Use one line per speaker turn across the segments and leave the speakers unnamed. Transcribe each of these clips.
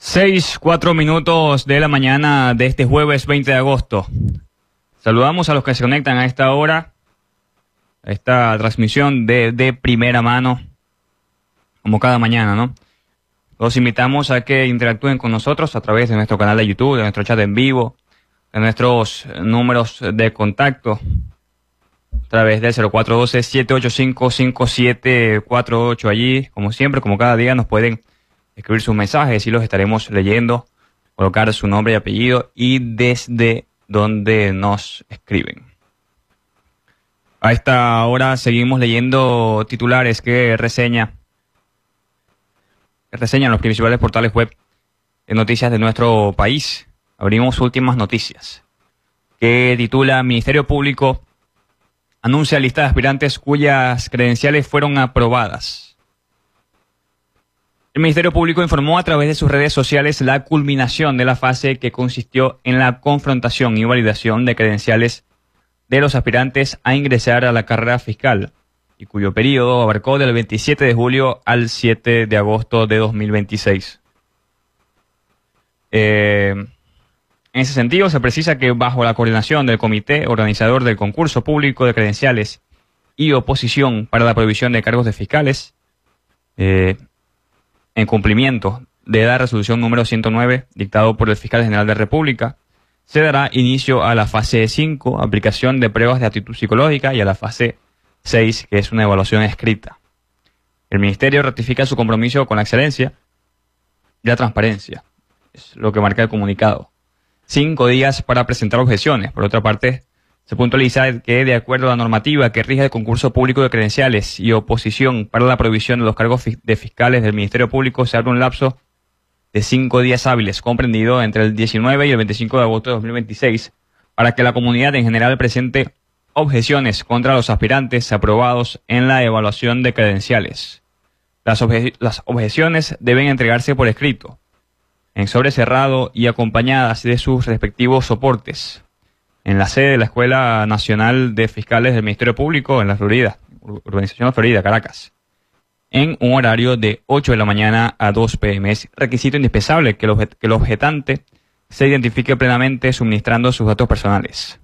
6:04 de la mañana de este jueves 20 de agosto. Saludamos a los que se conectan a esta hora, a esta transmisión de primera mano, como cada mañana, ¿no? Los invitamos a que interactúen con nosotros a través de nuestro canal de YouTube, de nuestro chat en vivo, de nuestros números de contacto, a través del 0412-785-5748. Allí, como siempre, como cada día, nos pueden escribir sus mensajes y los estaremos leyendo, colocar su nombre y apellido y desde donde nos escriben. A esta hora seguimos leyendo titulares que reseñan los principales portales web de noticias de nuestro país. Abrimos Últimas Noticias, que titula: Ministerio Público anuncia lista de aspirantes cuyas credenciales fueron aprobadas. El Ministerio Público informó a través de sus redes sociales la culminación de la fase que consistió en la confrontación y validación de credenciales de los aspirantes a ingresar a la carrera fiscal, y cuyo periodo abarcó del 27 de julio al 7 de agosto de 2026. En ese sentido, se precisa que bajo la coordinación del comité organizador del concurso público de credenciales y oposición para la provisión de cargos de fiscales, en cumplimiento de la resolución número 109 dictado por el Fiscal General de la República, se dará inicio a la fase 5, aplicación de pruebas de aptitud psicológica, y a la fase 6, que es una evaluación escrita. El Ministerio ratifica su compromiso con la excelencia y la transparencia, es lo que marca el comunicado. 5 días para presentar objeciones. Por otra parte, se puntualiza que, de acuerdo a la normativa que rige el concurso público de credenciales y oposición para la provisión de los cargos de fiscales del Ministerio Público, se abre un lapso de 5 días hábiles, comprendido entre el 19 y el 25 de agosto de 2026, para que la comunidad en general presente objeciones contra los aspirantes aprobados en la evaluación de credenciales. Las objeciones deben entregarse por escrito, en sobre cerrado y acompañadas de sus respectivos soportes, en la sede de la Escuela Nacional de Fiscales del Ministerio Público en la Florida, Urbanización La Florida, Caracas, en un horario de 8 de la mañana a 2 p.m. Es requisito indispensable que el objetante se identifique plenamente suministrando sus datos personales.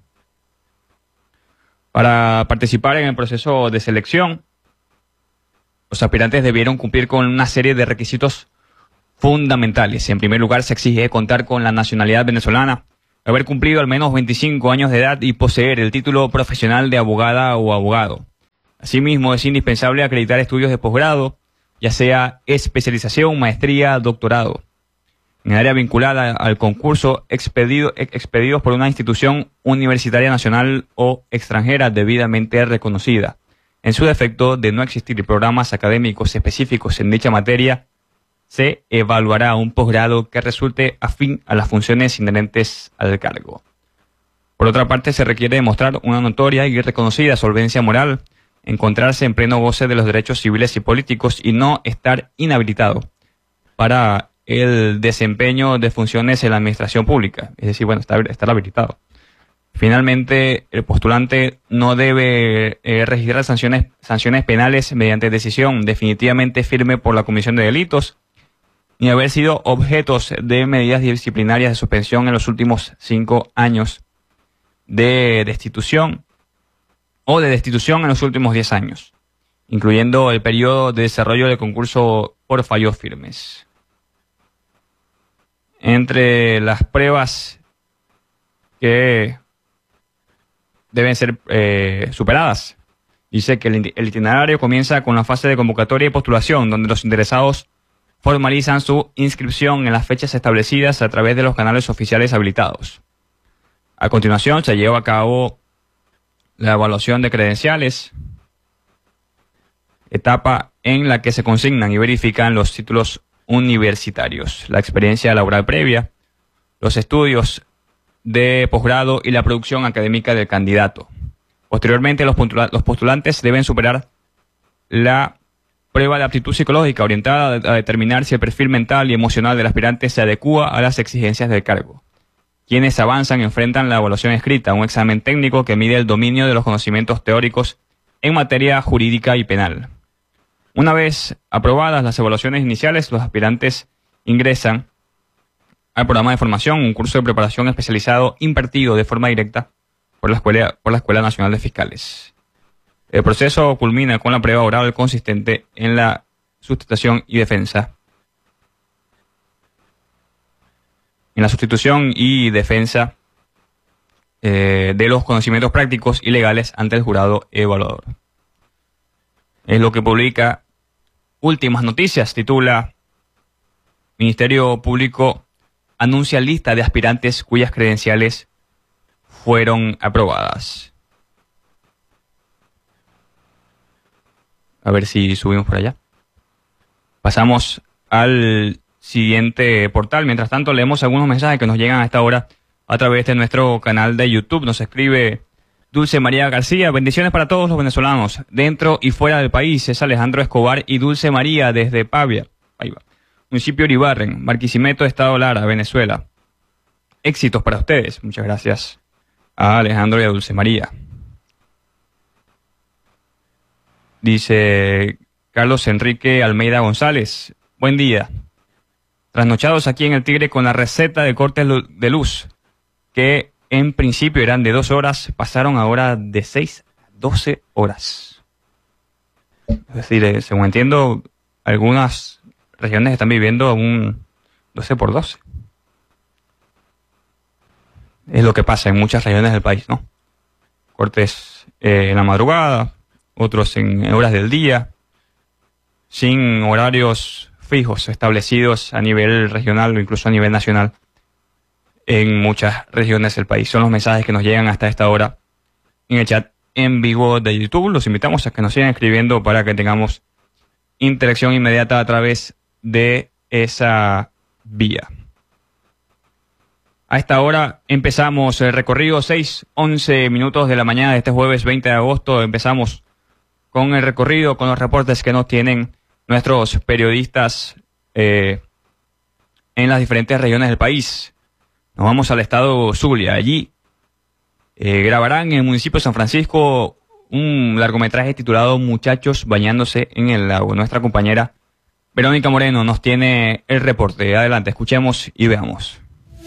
Para participar en el proceso de selección, los aspirantes debieron cumplir con una serie de requisitos fundamentales. En primer lugar, se exige contar con la nacionalidad venezolana, haber cumplido al menos 25 años de edad y poseer el título profesional de abogada o abogado. Asimismo, es indispensable acreditar estudios de posgrado, ya sea especialización, maestría, doctorado, en el área vinculada al concurso, expedidos por una institución universitaria nacional o extranjera debidamente reconocida. En su defecto, de no existir programas académicos específicos en dicha materia, se evaluará un posgrado que resulte afín a las funciones inherentes al cargo. Por otra parte, se requiere demostrar una notoria y reconocida solvencia moral, encontrarse en pleno goce de los derechos civiles y políticos y no estar inhabilitado para el desempeño de funciones en la administración pública, es decir, estar habilitado. Finalmente, el postulante no debe registrar sanciones penales mediante decisión definitivamente firme por la comisión de delitos, ni haber sido objetos de medidas disciplinarias de suspensión en los últimos 5 años, de destitución o de destitución en los últimos 10 años, incluyendo el periodo de desarrollo del concurso por fallos firmes. Entre las pruebas que deben ser superadas, dice que el itinerario comienza con la fase de convocatoria y postulación, donde los interesados formalizan su inscripción en las fechas establecidas a través de los canales oficiales habilitados. A continuación, se lleva a cabo la evaluación de credenciales, etapa en la que se consignan y verifican los títulos universitarios, la experiencia laboral previa, los estudios de posgrado y la producción académica del candidato. Posteriormente, los postulantes deben superar la prueba de aptitud psicológica orientada a determinar si el perfil mental y emocional del aspirante se adecúa a las exigencias del cargo. Quienes avanzan enfrentan la evaluación escrita, un examen técnico que mide el dominio de los conocimientos teóricos en materia jurídica y penal. Una vez aprobadas las evaluaciones iniciales, los aspirantes ingresan al programa de formación, un curso de preparación especializado impartido de forma directa por la Escuela Nacional de Fiscales. El proceso culmina con la prueba oral consistente en la sustentación y defensa. En la sustitución y defensa de los conocimientos prácticos y legales ante el jurado evaluador. Es lo que publica Últimas Noticias, titula: Ministerio Público anuncia lista de aspirantes cuyas credenciales fueron aprobadas. A ver si subimos por allá. Pasamos al siguiente portal. Mientras tanto, leemos algunos mensajes que nos llegan a esta hora a través de nuestro canal de YouTube. Nos escribe Dulce María García: bendiciones para todos los venezolanos, dentro y fuera del país. Es Alejandro Escobar y Dulce María desde Pavia, municipio Uribarren, Barquisimeto, Estado Lara, Venezuela. Éxitos para ustedes. Muchas gracias a Alejandro y a Dulce María. Dice Carlos Enrique Almeida González: buen día. Trasnochados aquí en el Tigre con la receta de cortes de luz, que en principio eran de 2 horas, pasaron ahora de 6 a 12 horas. Es decir, según entiendo, algunas regiones están viviendo un 12 por 12. Es lo que pasa en muchas regiones del país, ¿no? Cortes en la madrugada, otros en horas del día, sin horarios fijos establecidos a nivel regional o incluso a nivel nacional en muchas regiones del país. Son los mensajes que nos llegan hasta esta hora en el chat en vivo de YouTube. Los invitamos a que nos sigan escribiendo para que tengamos interacción inmediata a través de esa vía. A esta hora empezamos el recorrido, 6:11 minutos de la mañana de este jueves 20 de agosto. Empezamos con el recorrido, con los reportes que nos tienen nuestros periodistas en las diferentes regiones del país. Nos vamos al estado Zulia. Allí grabarán en el municipio de San Francisco un largometraje titulado Muchachos bañándose en el lago. Nuestra compañera Verónica Moreno nos tiene el reporte. Adelante, escuchemos y veamos.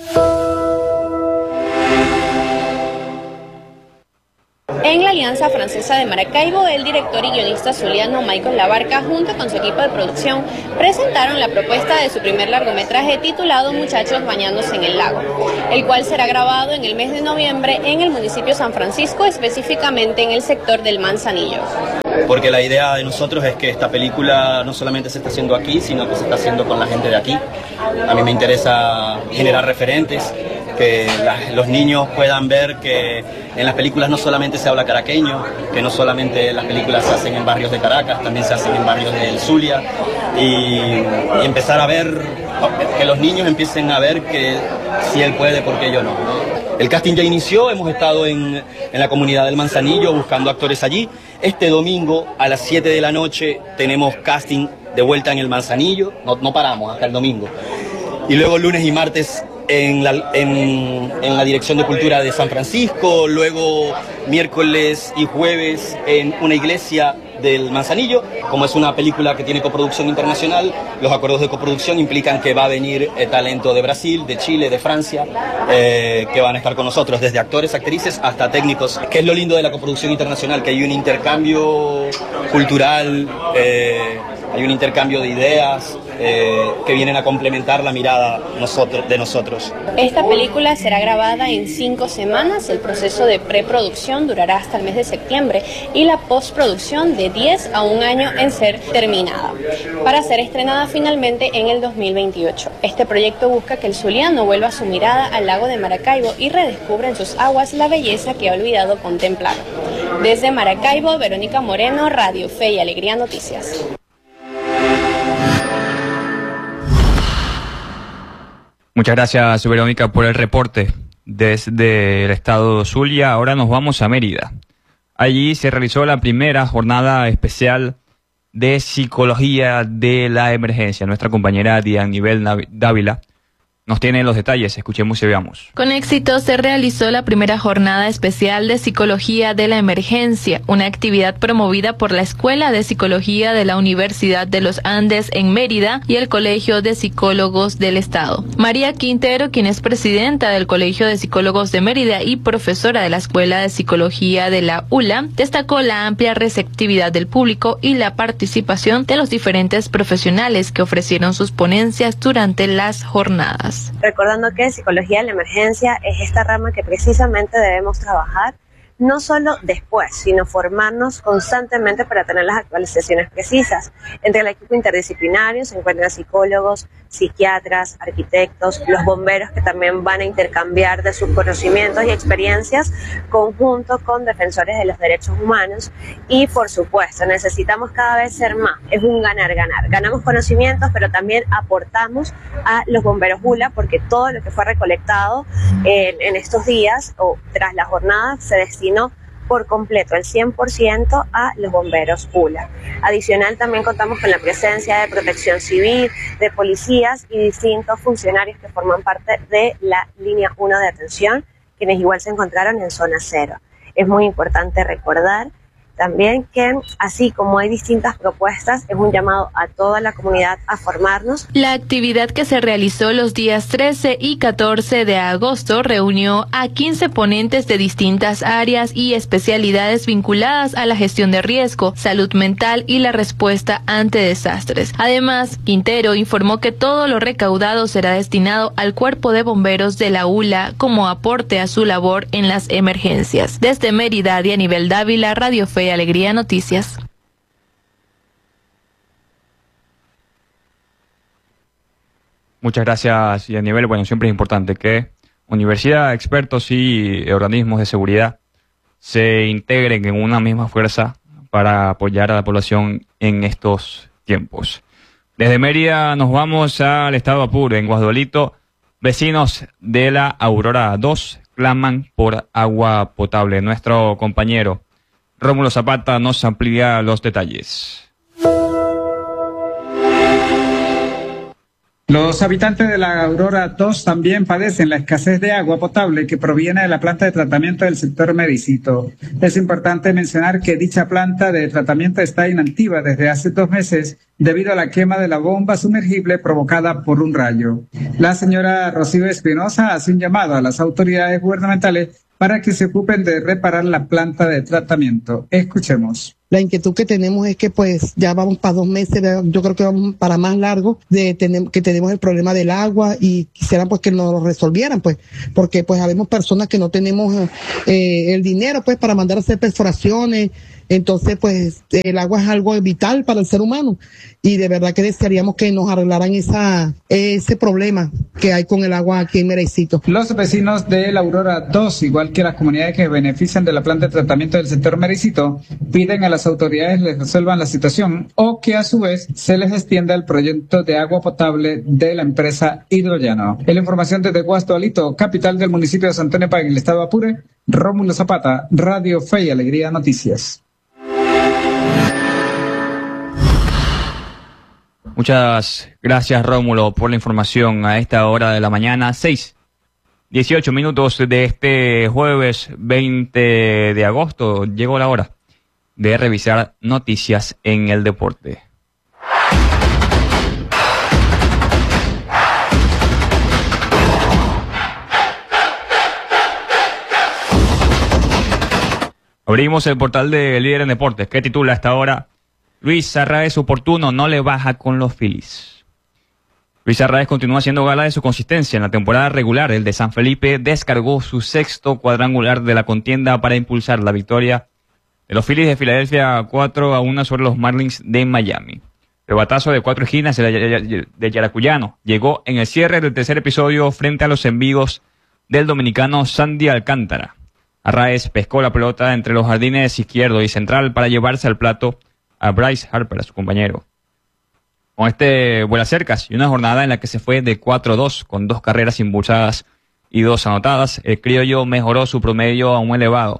En la Alianza Francesa de Maracaibo, el director y guionista zuliano Michael Labarca, junto con su equipo de producción, presentaron la propuesta de su primer largometraje titulado Muchachos bañándose en el lago, el cual será grabado en el mes de noviembre en el municipio de San Francisco, específicamente en el sector del Manzanillo.
Porque la idea de nosotros es que esta película no solamente se está haciendo aquí, sino que se está haciendo con la gente de aquí. A mí me interesa generar referentes, que los niños puedan ver que en las películas no solamente se habla caraqueño, que no solamente las películas se hacen en barrios de Caracas, también se hacen en barrios del Zulia, y empezar a ver, que los niños empiecen a ver que si él puede, ¿por qué yo no? El casting ya inició, hemos estado en la comunidad del Manzanillo buscando actores allí. Este domingo a las 7 de la noche tenemos casting de vuelta en el Manzanillo, no paramos hasta el domingo. Y luego lunes y martes en la Dirección de Cultura de San Francisco, luego miércoles y jueves en una iglesia del Manzanillo. Como es una película que tiene coproducción internacional, los acuerdos de coproducción implican que va a venir talento de Brasil, de Chile, de Francia, que van a estar con nosotros, desde actores, actrices hasta técnicos. ¿Qué es lo lindo de la coproducción internacional? Que hay un intercambio cultural, hay un intercambio de ideas que vienen a complementar la mirada de nosotros.
Esta película será grabada en 5 semanas. El proceso de preproducción durará hasta el mes de septiembre y la postproducción de 10 a 1 año en ser terminada, para ser estrenada finalmente en el 2028. Este proyecto busca que el zuliano vuelva su mirada al lago de Maracaibo y redescubra en sus aguas la belleza que ha olvidado contemplar. Desde Maracaibo, Verónica Moreno, Radio Fe y Alegría Noticias.
Muchas gracias, Verónica, por el reporte desde el estado Zulia. Ahora nos vamos a Mérida. Allí se realizó la primera jornada especial de psicología de la emergencia. Nuestra compañera Dianibel Dávila nos tiene los detalles. Escuchemos y veamos.
Con éxito se realizó la primera jornada especial de Psicología de la Emergencia, una actividad promovida por la Escuela de Psicología de la Universidad de los Andes en Mérida y el Colegio de Psicólogos del Estado. María Quintero, quien es presidenta del Colegio de Psicólogos de Mérida y profesora de la Escuela de Psicología de la ULA, destacó la amplia receptividad del público y la participación de los diferentes profesionales que ofrecieron sus ponencias durante las jornadas.
Recordando que Psicología de la Emergencia es esta rama que precisamente debemos trabajar no solo después, sino formarnos constantemente para tener las actualizaciones precisas. Entre el equipo interdisciplinario se encuentran psicólogos, psiquiatras, arquitectos, los bomberos que también van a intercambiar de sus conocimientos y experiencias conjunto con defensores de los derechos humanos y por supuesto necesitamos cada vez ser más, es un ganar-ganar. Ganamos conocimientos pero también aportamos a los bomberos ULA porque todo lo que fue recolectado en estos días o tras la jornada se destinó por completo, el 100% a los bomberos ULA. Adicional también contamos con la presencia de protección civil, de policías y distintos funcionarios que forman parte de la línea 1 de atención, quienes igual se encontraron en zona 0. Es muy importante recordar también que, así como hay distintas propuestas, es un llamado a toda la comunidad a formarnos.
La actividad que se realizó los días 13 y 14 de agosto reunió a 15 ponentes de distintas áreas y especialidades vinculadas a la gestión de riesgo, salud mental y la respuesta ante desastres. Además, Quintero informó que todo lo recaudado será destinado al Cuerpo de Bomberos de la ULA como aporte a su labor en las emergencias. Desde Mérida, Dianibel Dávila, Radio Fe y Alegría Noticias.
Muchas gracias, Yanivel. Bueno, siempre es importante que universidad, expertos y organismos de seguridad se integren en una misma fuerza para apoyar a la población en estos tiempos. Desde Mérida nos vamos al estado Apure. En Guasdualito, vecinos de la Aurora 2 claman por agua potable. Nuestro compañero Rómulo Zapata nos amplía los detalles.
Los habitantes de la Aurora 2 también padecen la escasez de agua potable que proviene de la planta de tratamiento del sector Mericito. Es importante mencionar que dicha planta de tratamiento está inactiva desde hace 2 meses debido a la quema de la bomba sumergible provocada por un rayo. La señora Rocío Espinosa hace un llamado a las autoridades gubernamentales para que se ocupen de reparar la planta de tratamiento. Escuchemos.
La inquietud que tenemos es que pues ya vamos para 2 meses, yo creo que vamos para más largo, que tenemos el problema del agua y quisieran pues que nos lo resolvieran pues, porque pues habemos personas que no tenemos el dinero pues para mandar a hacer perforaciones. Entonces, pues, el agua es algo vital para el ser humano y de verdad que desearíamos que nos arreglaran ese problema que hay con el agua aquí en Mericito.
Los vecinos de la Aurora 2, igual que las comunidades que benefician de la planta de tratamiento del sector Mericito, piden a las autoridades les resuelvan la situación o que a su vez se les extienda el proyecto de agua potable de la empresa Hidrollano. En la información desde Guasdualito, capital del municipio de San Antonio Pagá, en el estado de Apure, Rómulo Zapata, Radio Fe y Alegría Noticias.
Muchas gracias, Rómulo, por la información a esta hora de la mañana. 6:18 minutos de este jueves 20 de agosto. Llegó la hora de revisar noticias en el deporte. Abrimos el portal de Líder en Deportes, que titula hasta ahora: Luis Arraez oportuno, no le baja con los Phillies. Luis Arraez continúa haciendo gala de su consistencia. En la temporada regular, el de San Felipe descargó su 6º cuadrangular de la contienda para impulsar la victoria de los Phillies de Filadelfia 4-1 sobre los Marlins de Miami. El batazo de 4 esquinas de Yaracuyano llegó en el cierre del tercer episodio frente a los envíos del dominicano Sandy Alcántara. Arraez pescó la pelota entre los jardines izquierdo y central para llevarse al plato a Bryce Harper, a su compañero. Con este vuelacercas y una jornada en la que se fue de 4-2 con 2 carreras impulsadas y 2 anotadas, el criollo mejoró su promedio a un elevado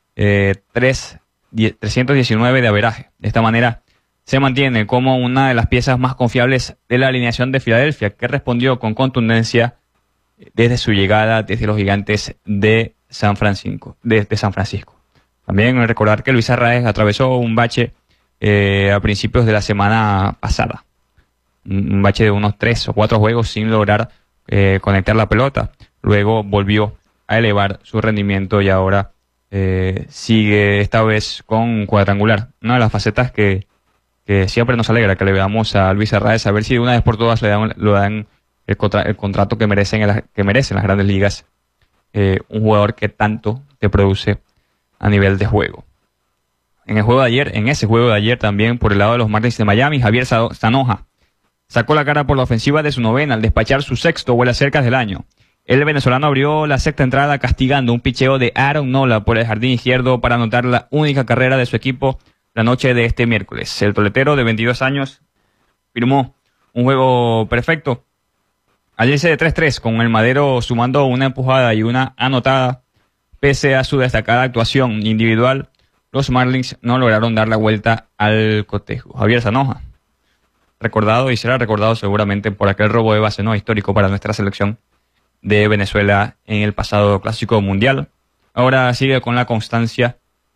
319 de averaje. De esta manera se mantiene como una de las piezas más confiables de la alineación de Filadelfia, que respondió con contundencia desde su llegada desde los Gigantes de San Francisco. También recordar que Luis Arraez atravesó un bache a principios de la semana pasada. Un bache de unos 3 o 4 juegos sin lograr conectar la pelota. Luego volvió a elevar su rendimiento y ahora sigue esta vez con cuadrangular. Una de las facetas que siempre nos alegra que le veamos a Luis Arraez, a ver si de una vez por todas le dan el contrato que merecen las grandes ligas. Un jugador que tanto te produce a nivel de juego. En ese juego de ayer también por el lado de los Marlins de Miami, Javier Zanoja sacó la cara por la ofensiva de su novena al despachar su sexto vuelo cerca del año. El venezolano abrió la sexta entrada castigando un picheo de Aaron Nola por el jardín izquierdo para anotar la única carrera de su equipo la noche de este miércoles. El toletero de 22 años firmó un juego perfecto al irse de 3-3 con el Madero sumando una empujada y una anotada. Pese a su destacada actuación individual, los Marlins no lograron dar la vuelta al cotejo. Javier Zanoja, recordado y será recordado seguramente por aquel robo de base histórico para nuestra selección de Venezuela en el pasado Clásico Mundial. Ahora sigue con la constancia,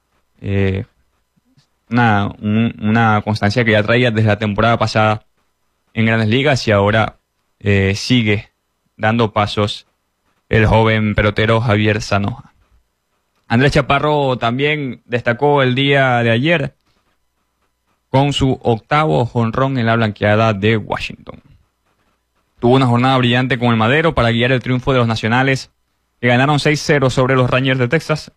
una constancia que ya traía desde la temporada pasada en Grandes Ligas y ahora sigue dando pasos el joven pelotero Javier Zanoja. Andrés Chaparro también destacó el día de ayer con su octavo jonrón en la blanqueada de Washington. Tuvo una jornada brillante con el Madero para guiar el triunfo de los nacionales que ganaron 6-0 sobre los Rangers de Texas.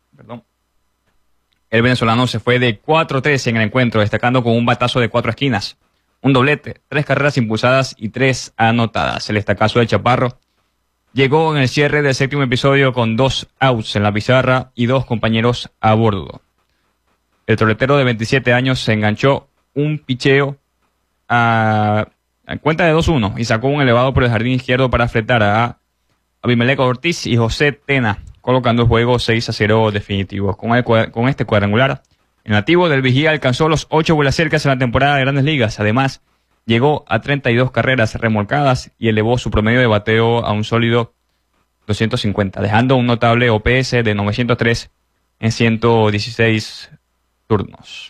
El venezolano se fue de 4-3 en el encuentro, destacando con un batazo de 4 esquinas, un doblete, 3 carreras impulsadas y 3 anotadas. El estacazo de Chaparro llegó en el cierre del séptimo episodio con 2 outs en la pizarra y 2 compañeros a bordo. El toletero de 27 años se enganchó un picheo a cuenta de 2-1 y sacó un elevado por el jardín izquierdo para fletar a Abimelec Ortiz y José Tena, colocando el juego 6-0 definitivo. Con este cuadrangular, el nativo del Vigía alcanzó los 8 vuelacercas en la temporada de Grandes Ligas. Además, llegó a 32 carreras remolcadas y elevó su promedio de bateo a un sólido 250, dejando un notable OPS de 903 en 116 turnos.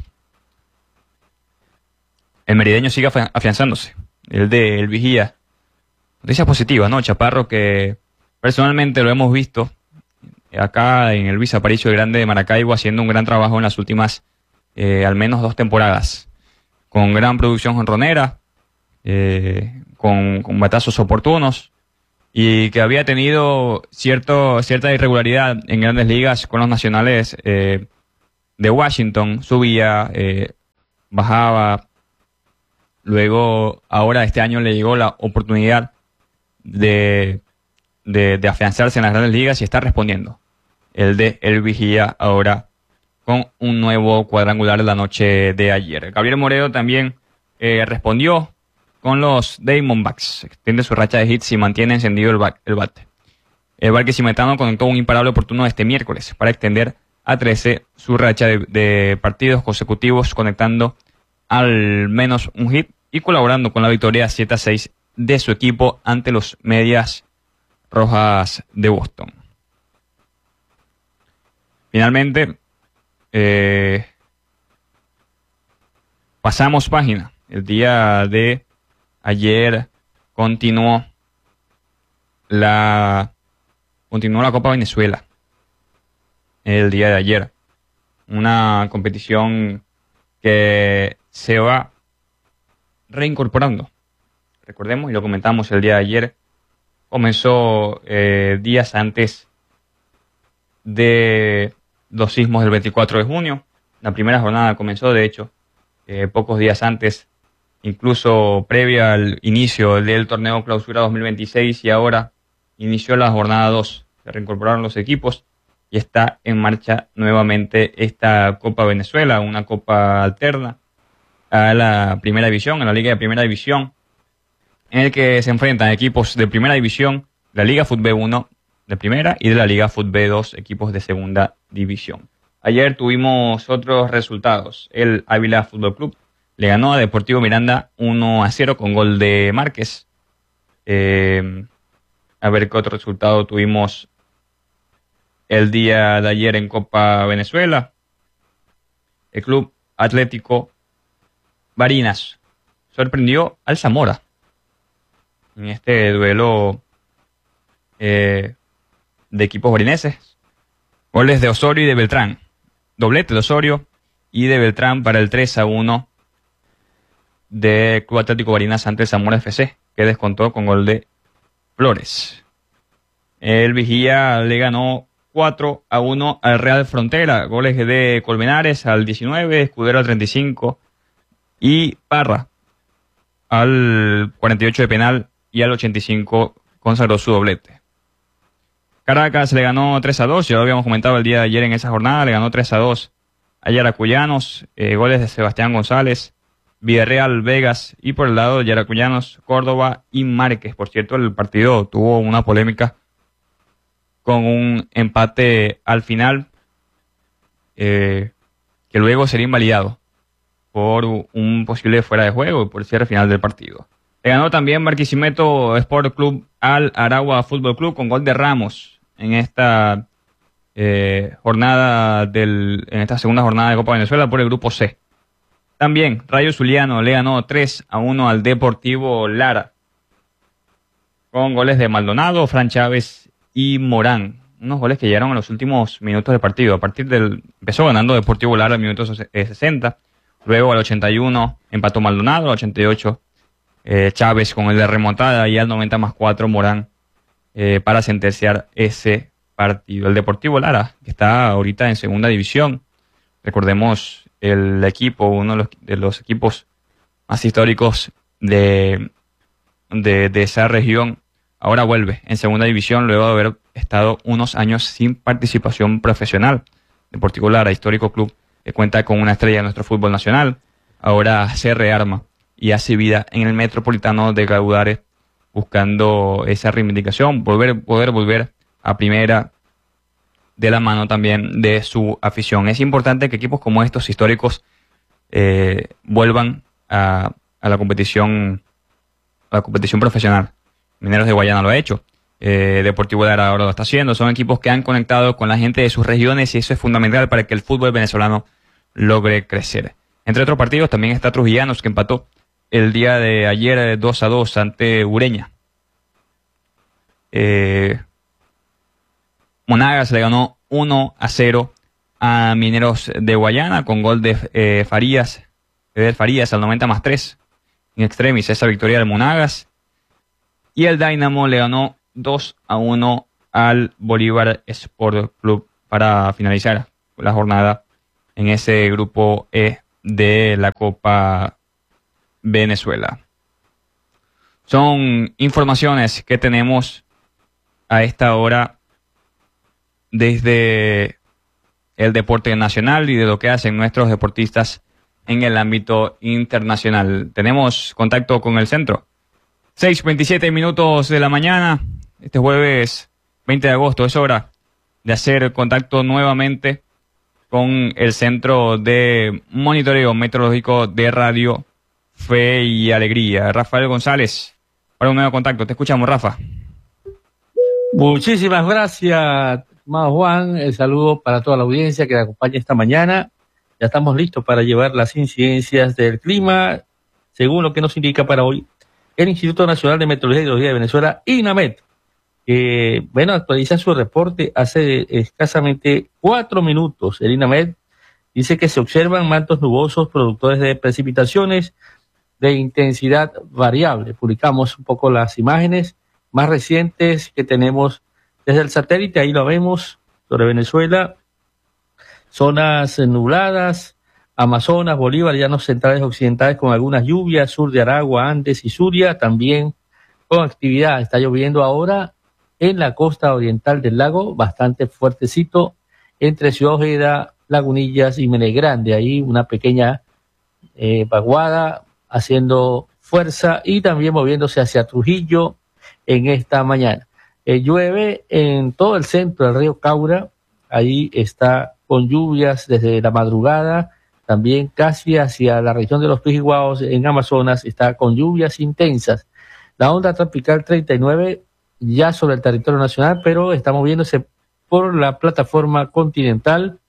El merideño sigue afianzándose. El de El Vigía. Noticias positivas, ¿no? Chaparro, que personalmente lo hemos visto acá en el Luis Aparicio Grande de Maracaibo haciendo un gran trabajo en las últimas al menos 2 temporadas. Con gran producción jonronera, con batazos oportunos y que había tenido cierta irregularidad en Grandes Ligas con los nacionales de Washington. Subía, bajaba. Luego, ahora este año le llegó la oportunidad de afianzarse en las Grandes Ligas y está respondiendo. El de El Vigía ahora con un nuevo cuadrangular la noche de ayer. Gabriel Moreno también respondió con los Diamondbacks. Extiende su racha de hits y mantiene encendido el bate. El barquisimetano conectó un imparable oportuno este miércoles para extender a 13 su racha de partidos consecutivos, conectando al menos un hit y colaborando con la victoria 7-6 de su equipo ante los Medias Rojas de Boston. Finalmente, pasamos página. El día de ayer continuó la Copa Venezuela. El día de ayer. Una competición que se va reincorporando. Recordemos, y lo comentamos el día de ayer, comenzó días antes de los sismos del 24 de junio. La primera jornada comenzó, de hecho, pocos días antes, incluso previa al inicio del torneo Clausura 2026, y ahora inició la jornada 2. Se reincorporaron los equipos y está en marcha nuevamente esta Copa Venezuela, una copa alterna a la Primera División, a la Liga de Primera División, en el que se enfrentan equipos de Primera División, la Liga Fútbol 1 de Primera y de la Liga Fútbol 2, equipos de Segunda División. Ayer tuvimos otros resultados. El Ávila Fútbol Club le ganó a Deportivo Miranda 1-0 con gol de Márquez. A ver qué otro resultado tuvimos el día de ayer en Copa Venezuela. El Club Atlético Barinas sorprendió al Zamora en este duelo de equipos barineses. Goles de Osorio y de Beltrán. Doblete de Osorio y de Beltrán para el 3-1 de Club Atlético Barinas ante el Zamora FC, que descontó con gol de Flores. El Vigía le ganó 4-1 al Real Frontera. Goles de Colmenares al 19, Escudero al 35 y Parra al 48 de penal y al 85 consagró su doblete. Caracas le ganó 3-2, ya lo habíamos comentado el día de ayer en esa jornada, le ganó 3-2 a Yaracuyanos, goles de Sebastián González, Villarreal, Vegas y por el lado de Yaracuyanos, Córdoba y Márquez. Por cierto, el partido tuvo una polémica con un empate al final que luego sería invalidado por un posible fuera de juego y por el cierre final del partido. Le ganó también Barquisimeto Sport Club al Aragua Fútbol Club con gol de Ramos en esta en esta segunda jornada de Copa Venezuela por el grupo C. También Rayo Zuliano le ganó 3-1 al Deportivo Lara con goles de Maldonado, Fran Chávez y Morán. Unos goles que llegaron en los últimos minutos del partido. Empezó ganando Deportivo Lara al minuto 60. Luego al 81 empató Maldonado, al 88 Chávez con el de remontada y al 90+4 Morán para sentenciar ese partido. El Deportivo Lara, que está ahorita en segunda división. Recordemos el equipo, uno de los equipos más históricos de esa región. Ahora vuelve en segunda división luego de haber estado unos años sin participación profesional. Deportivo Lara, histórico club que cuenta con una estrella de nuestro fútbol nacional, ahora se rearma y hace vida en el Metropolitano de Gaudares buscando esa reivindicación, poder volver a primera de la mano también de su afición. Es importante que equipos como estos históricos vuelvan a la competición profesional. Mineros de Guayana lo ha hecho, Deportivo Lara ahora lo está haciendo. Son equipos que han conectado con la gente de sus regiones y eso es fundamental para que el fútbol venezolano logre crecer. Entre otros partidos también está Trujillanos, que empató el día de ayer 2-2 ante Ureña. Monagas le ganó 1-0 a Mineros de Guayana con gol de Farías al 90+3. In extremis esa victoria del Monagas. Y el Dynamo le ganó 2-1 al Bolívar Sport Club para finalizar la jornada en ese grupo E de la Copa Venezuela. Son informaciones que tenemos a esta hora desde el deporte nacional y de lo que hacen nuestros deportistas en el ámbito internacional. Tenemos contacto con el centro. 6:27 minutos de la mañana, este jueves 20 de agosto, es hora de hacer contacto nuevamente con el Centro de Monitoreo Meteorológico de Radio Fe y Alegría. Rafael González, para un nuevo contacto. Te escuchamos, Rafa.
Muchísimas gracias, estimado Juan. El saludo para toda la audiencia que me acompaña esta mañana. Ya estamos listos para llevar las incidencias del clima, según lo que nos indica para hoy el Instituto Nacional de Meteorología y Hidrología de Venezuela, INAMET. Actualiza su reporte hace escasamente 4 minutos. El INAMET dice que se observan mantos nubosos productores de precipitaciones de intensidad variable. Publicamos un poco las imágenes más recientes que tenemos desde el satélite. Ahí lo vemos sobre Venezuela. Zonas nubladas, Amazonas, Bolívar, llanos centrales occidentales con algunas lluvias, sur de Aragua, Andes y Suria también con actividad. Está lloviendo ahora en la costa oriental del lago, bastante fuertecito, entre Ciudad Ojeda, Lagunillas y Menegrande. Ahí una pequeña vaguada haciendo fuerza y también moviéndose hacia Trujillo en esta mañana. Llueve en todo el centro del río Caura, ahí está con lluvias desde la madrugada, también casi hacia la región de los Pijiguaos en Amazonas está con lluvias intensas. La onda tropical 39 ya sobre el territorio nacional, pero está moviéndose por la plataforma continental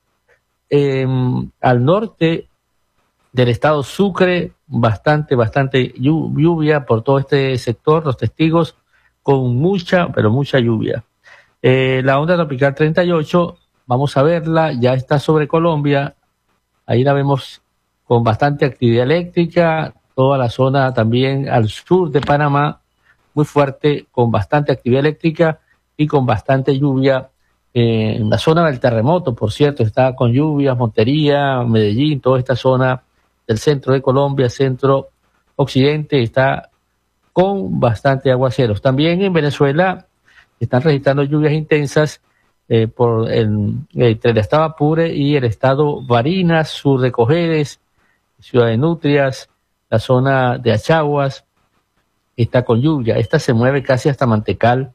al norte del estado Sucre, bastante lluvia por todo este sector, los testigos con mucha, pero mucha lluvia. La onda tropical 38, vamos a verla, ya está sobre Colombia, ahí la vemos con bastante actividad eléctrica, toda la zona también al sur de Panamá, muy fuerte, con bastante actividad eléctrica y con bastante lluvia. En la zona del terremoto, por cierto, está con lluvias, Montería, Medellín, toda esta zona del centro de Colombia, centro occidente, está con bastante aguaceros. También en Venezuela están registrando lluvias intensas entre el estado Apure y el estado Barinas, sur de Cojedes, ciudad de Nutrias, la zona de Achaguas, está con lluvia. Esta se mueve casi hasta Mantecal,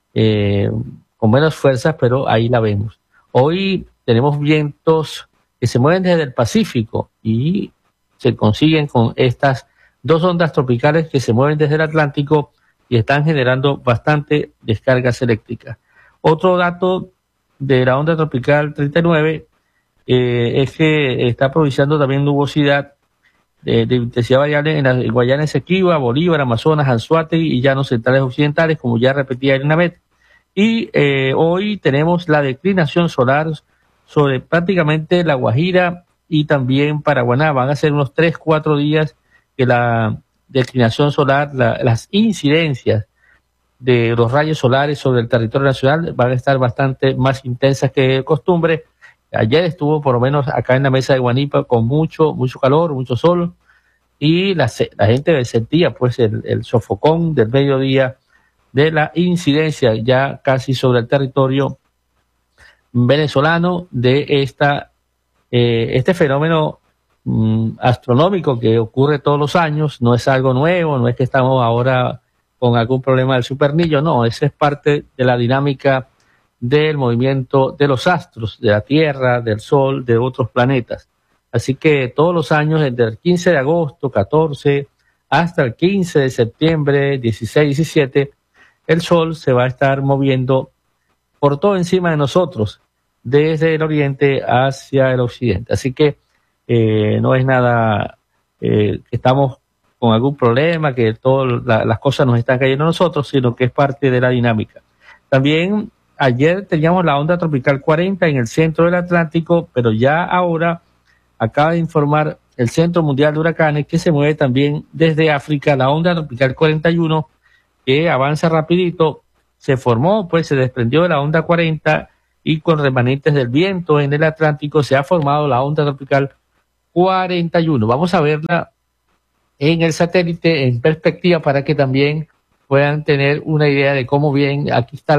con menos fuerzas, pero ahí la vemos. Hoy tenemos vientos que se mueven desde el Pacífico y se consiguen con estas dos ondas tropicales que se mueven desde el Atlántico y están generando bastante descargas eléctricas. Otro dato de la onda tropical 39 es que está aprovechando también nubosidad de intensidad variable en las Guayana Esequiba, Bolívar, Amazonas, Anzoátegui y llanos centrales occidentales, como ya repetía Elinamet. Y hoy tenemos la declinación solar sobre prácticamente La Guajira y también Paraguaná. Van a ser unos 3-4 días que la declinación solar, las incidencias de los rayos solares sobre el territorio nacional van a estar bastante más intensas que de costumbre. Ayer estuvo por lo menos acá en la mesa de Guanipa con mucho calor, mucho sol, y la gente sentía pues el sofocón del mediodía de la incidencia ya casi sobre el territorio venezolano de este fenómeno astronómico que ocurre todos los años. No es algo nuevo, no es que estamos ahora con algún problema del supernillo, no, esa es parte de la dinámica del movimiento de los astros, de la Tierra, del Sol, de otros planetas. Así que todos los años, desde el 15 de agosto, 14, hasta el 15 de septiembre, 16, 17, el Sol se va a estar moviendo por todo encima de nosotros, desde el oriente hacia el occidente. Así que no es nada que estamos con algún problema, que todas las cosas nos están cayendo a nosotros, sino que es parte de la dinámica. También ayer teníamos la onda tropical 40 en el centro del Atlántico, pero ya ahora acaba de informar el Centro Mundial de Huracanes que se mueve también desde África, la onda tropical 41, que avanza rapidito, se formó, pues se desprendió de la onda 40 y con remanentes del viento en el Atlántico se ha formado la onda tropical 41. Vamos a verla en el satélite en perspectiva para que también puedan tener una idea de cómo bien. Aquí está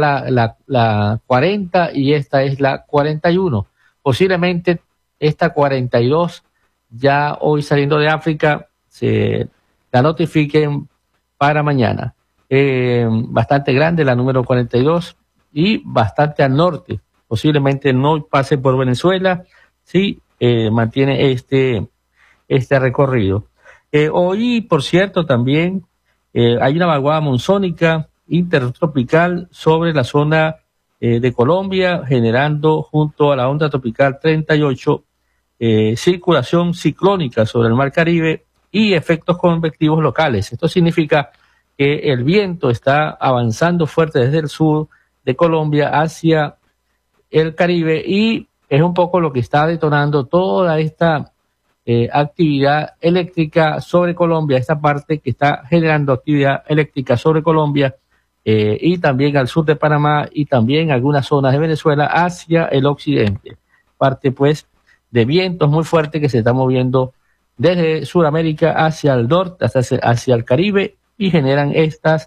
la 40 y esta es la 41. Posiblemente esta 42 ya hoy saliendo de África se la notifiquen para mañana. Bastante grande la número 42 y bastante al norte. Posiblemente no pase por Venezuela si mantiene este recorrido. Hoy, por cierto, también hay una vaguada monzónica intertropical sobre la zona de Colombia, generando junto a la onda tropical 38 circulación ciclónica sobre el Mar Caribe y efectos convectivos locales. Esto significa que el viento está avanzando fuerte desde el sur de Colombia hacia el Caribe y es un poco lo que está detonando toda esta actividad eléctrica sobre Colombia, esta parte que está generando actividad eléctrica sobre Colombia y también al sur de Panamá y también algunas zonas de Venezuela hacia el occidente. Parte pues de vientos muy fuertes que se están moviendo desde Sudamérica hacia el norte, hacia el Caribe y generan estas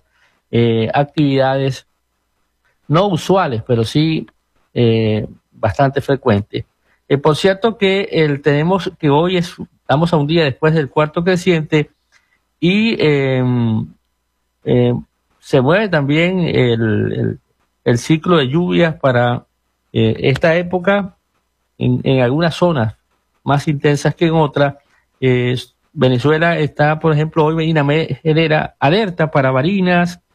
actividades no usuales, pero sí bastante frecuentes. Por cierto que tenemos que hoy estamos a un día después del cuarto creciente y se mueve también el ciclo de lluvias para esta época en algunas zonas más intensas que en otras. Venezuela está, por ejemplo, hoy Medina genera alerta para Barinas,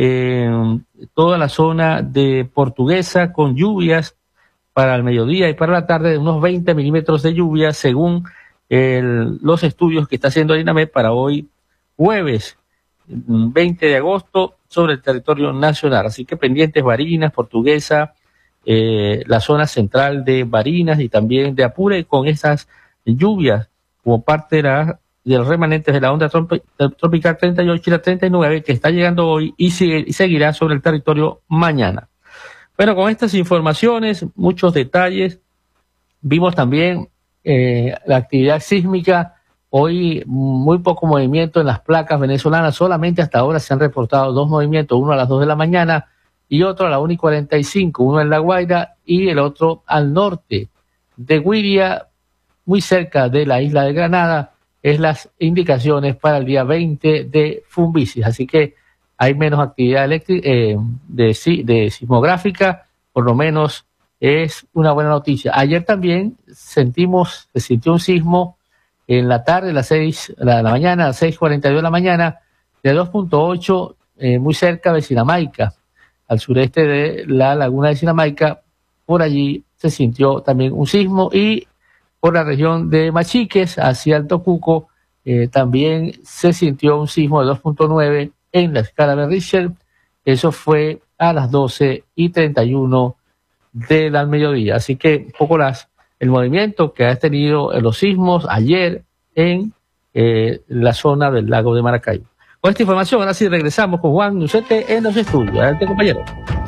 toda la zona de Portuguesa con lluvias para el mediodía y para la tarde de unos 20 milímetros de lluvia según los estudios que está haciendo el INAMED para hoy jueves 20 de agosto sobre el territorio nacional. Así que pendientes Barinas, Portuguesa, la zona central de Barinas y también de Apure con esas lluvias como parte de los remanentes de la onda tropical 38 y la 39 que está llegando hoy y seguirá sobre el territorio mañana. Bueno, con estas informaciones, muchos detalles, vimos también la actividad sísmica. Hoy muy poco movimiento en las placas venezolanas, solamente hasta ahora se han reportado 2 movimientos, uno a las 2 de la mañana y otro a la 1:45, uno en La Guaira y el otro al norte de Guiria, muy cerca de la isla de Granada, es las indicaciones para el día 20 de Fumbisis, así que hay menos actividad eléctrica de sismográfica, por lo menos es una buena noticia. Ayer también se sintió un sismo en la tarde, a las 6 de la mañana, a las 6:42 de la mañana, de 2.8, muy cerca de Sinamaica, al sureste de la laguna de Sinamaica. Por allí se sintió también un sismo y por la región de Machiques, hacia Alto Cuco, también se sintió un sismo de 2.9 en la escala de Richter. Eso fue a las 12:31 del mediodía. Así que un poco el movimiento que ha tenido los sismos ayer en la zona del lago de Maracaibo. Con esta información, ahora sí regresamos con Juan Nucete en los estudios. Adelante, compañero.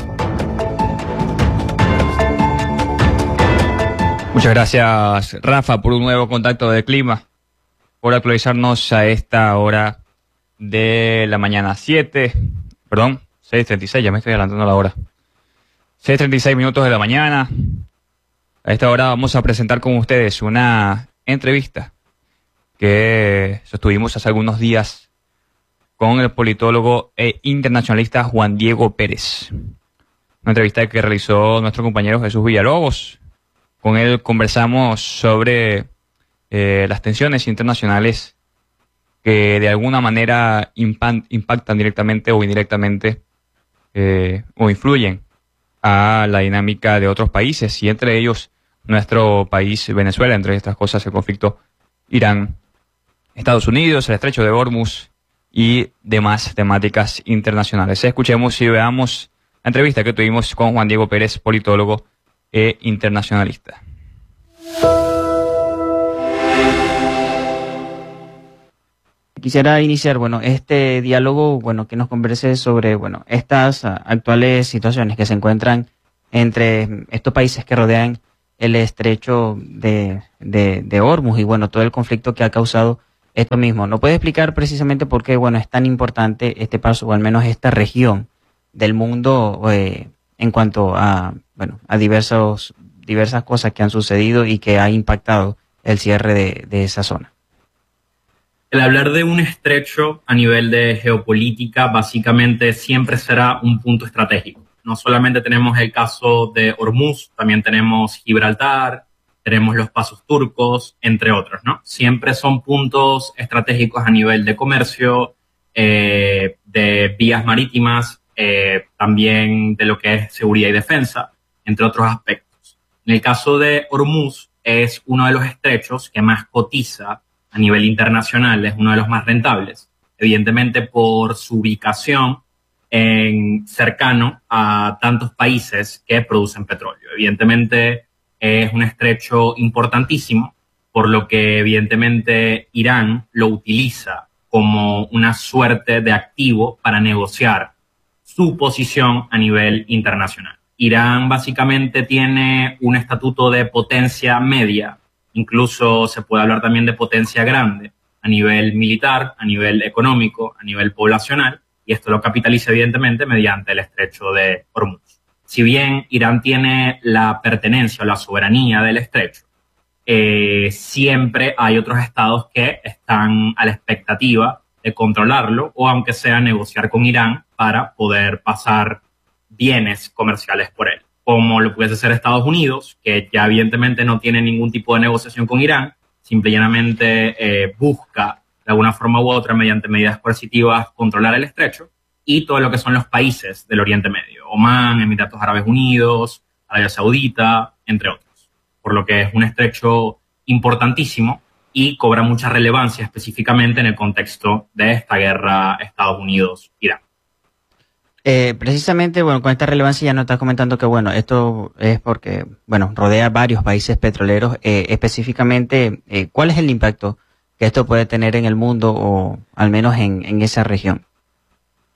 Muchas gracias, Rafa, por un nuevo contacto de clima, por actualizarnos a esta hora de la mañana. 6:36, ya me estoy adelantando la hora. 6:36 minutos de la mañana. A esta hora vamos a presentar con ustedes una entrevista que sostuvimos hace algunos días con el politólogo e internacionalista Juan Diego Pérez. Una entrevista que realizó nuestro compañero Jesús Villalobos. Con él conversamos sobre las tensiones internacionales que de alguna manera impactan directamente o indirectamente o influyen a la dinámica de otros países, y entre ellos nuestro país Venezuela, entre estas cosas el conflicto Irán, Estados Unidos, el estrecho de Hormuz y demás temáticas internacionales. Escuchemos y veamos la entrevista que tuvimos con Juan Diego Pérez, politólogo e internacionalista.
Quisiera iniciar, este diálogo, que nos converse sobre, estas actuales situaciones que se encuentran entre estos países que rodean el estrecho de Hormuz y, todo el conflicto que ha causado esto mismo. ¿No puede explicar precisamente por qué, es tan importante este paso, o al menos esta región del mundo en cuanto a diversas cosas que han sucedido y que ha impactado el cierre de esa zona?
El hablar de un estrecho a nivel de geopolítica básicamente siempre será un punto estratégico. No solamente tenemos el caso de Hormuz, también tenemos Gibraltar, tenemos los pasos turcos, entre otros, ¿no? Siempre son puntos estratégicos a nivel de comercio, de vías marítimas, también de lo que es seguridad y defensa, entre otros aspectos. En el caso de Hormuz, es uno de los estrechos que más cotiza a nivel internacional, es uno de los más rentables, evidentemente por su ubicación cercano a tantos países que producen petróleo. Evidentemente es un estrecho importantísimo, por lo que evidentemente Irán lo utiliza como una suerte de activo para negociar su posición a nivel internacional. Irán básicamente tiene un estatuto de potencia media, incluso se puede hablar también de potencia grande a nivel militar, a nivel económico, a nivel poblacional, y esto lo capitaliza evidentemente mediante el estrecho de Hormuz. Si bien Irán tiene la pertenencia o la soberanía del estrecho, siempre hay otros estados que están a la expectativa de controlarlo o aunque sea negociar con Irán para poder pasar bienes comerciales por él, como lo pudiese ser Estados Unidos, que ya evidentemente no tiene ningún tipo de negociación con Irán, simple y llanamente busca de alguna forma u otra, mediante medidas coercitivas, controlar el estrecho. y todo lo que son los países del Oriente Medio, Omán, Emiratos Árabes Unidos, Arabia Saudita, entre otros. Por lo que es un estrecho importantísimo y cobra mucha relevancia específicamente en el contexto de esta guerra Estados Unidos-Irán.
Precisamente, bueno, con esta relevancia ya nos estás comentando que, bueno, esto es porque, bueno, rodea varios países petroleros. Específicamente, ¿cuál es el impacto que esto puede tener en el mundo o al menos en esa región?